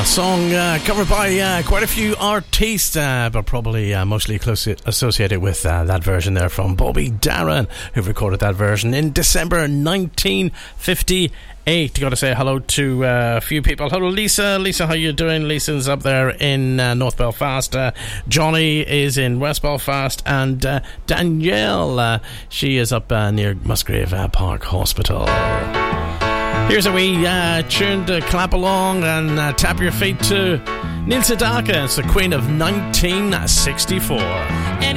Song covered by quite a few artists, but probably mostly associated with that version there from Bobby Darin, who recorded that version in December 1958. Got to say hello to a few people. Hello, Lisa. Lisa, how you doing? Lisa's up there in North Belfast. Johnny is in West Belfast, and Danielle, she is up near Musgrave Park Hospital. Here's a wee tune to clap along and tap your feet to. Neil Sedaka, it's the Queen of 1964.